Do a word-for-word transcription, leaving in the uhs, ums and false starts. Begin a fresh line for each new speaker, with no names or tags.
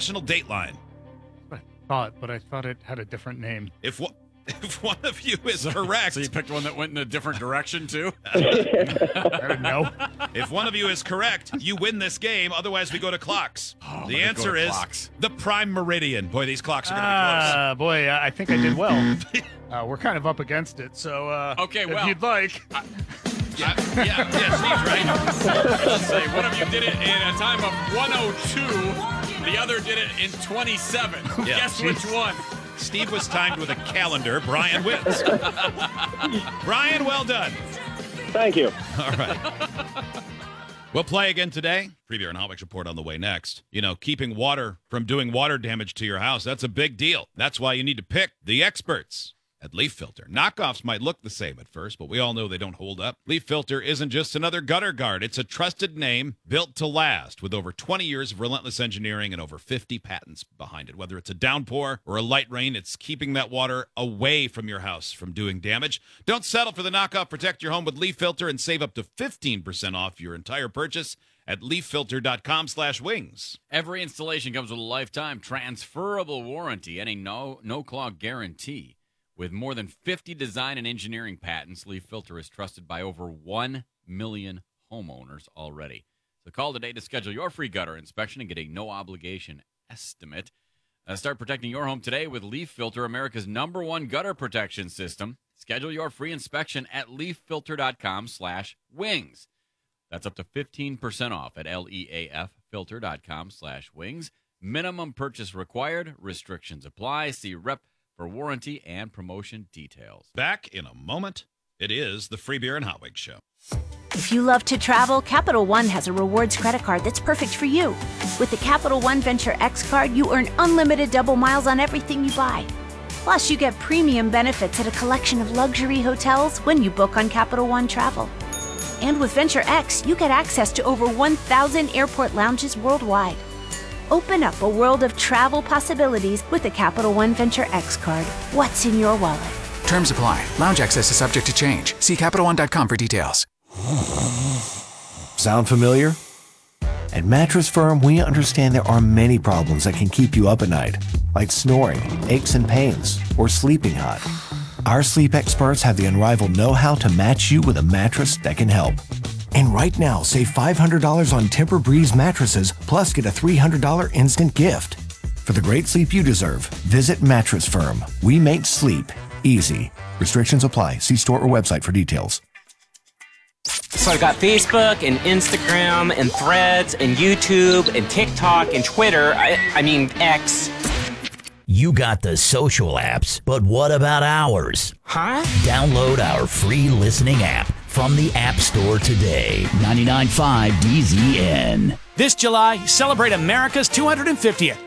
National Dateline.
I thought, but I thought it had a different name.
If one, if one of you is correct,
So you picked one that went in a different direction, too?
I don't know.
if one of you is correct, you win this game. Otherwise, we go to clocks.
Oh,
the
let me go
answer
to
is
clocks.
the Prime Meridian. Boy, these clocks are going to
Ah, boy, I think I did well. Uh, we're kind of up against it, so uh,
Okay,
if
well-
you'd like.
I, yeah, yeah, yeah, Steve's right. Let's say one of you did it in a time of one oh two. The other did it in twenty-seven.
Yeah,
Guess
geez.
which one?
Steve was timed with a calendar. Brian wins. Brian, well done.
Thank you.
All right. We'll play again today. Free Beer and Hot Wings report on the way next. You know, keeping water from doing water damage to your house, that's a big deal. That's why you need to pick the experts at Leaf Filter. Knockoffs might look the same at first, but we all know they don't hold up. Leaf Filter isn't just another gutter guard. It's a trusted name built to last with over twenty years of relentless engineering and over fifty patents behind it. Whether it's a downpour or a light rain, it's keeping that water away from your house from doing damage. Don't settle for the knockoff. Protect your home with Leaf Filter and save up to fifteen percent off your entire purchase at leaffilter.com slash wings.
Every installation comes with a lifetime transferable warranty and a no no clog guarantee. With more than fifty design and engineering patents, Leaf Filter is trusted by over one million homeowners already. So call today to schedule your free gutter inspection and get a no-obligation estimate. Uh, start protecting your home today with Leaf Filter, America's number one gutter protection system. Schedule your free inspection at leaffilter.com slash wings. That's up to fifteen percent off at leaffilter.com slash wings. Minimum purchase required. Restrictions apply. See Rep for warranty and promotion details.
Back in a moment. It is the Free Beer and Hot Wings Show.
If you love to travel, Capital One has a rewards credit card that's perfect for you. With the Capital One Venture X card, you earn unlimited double miles on everything you buy. Plus, you get premium benefits at a collection of luxury hotels when you book on Capital One Travel. And with Venture X, you get access to over one thousand airport lounges worldwide. Open up a world of travel possibilities with the Capital One Venture X card. What's in your wallet?
Terms apply. Lounge access is subject to change. See Capital One dot com for details.
Sound familiar? At Mattress Firm, we understand there are many problems that can keep you up at night, like snoring, aches and pains, or sleeping hot. Our sleep experts have the unrivaled know-how to match you with a mattress that can help. And right now, save five hundred dollars on Tempur-Breeze mattresses, plus get a three hundred dollars instant gift. For the great sleep you deserve, visit Mattress Firm. We make sleep easy. Restrictions apply. See store or website for details.
So I got Facebook and Instagram and Threads and YouTube and TikTok and Twitter. I, I mean, X.
You got the social apps, but what about ours?
Huh?
Download our free listening app from the App Store today. ninety-nine point five D Z N.
This July, celebrate America's two hundred fiftieth.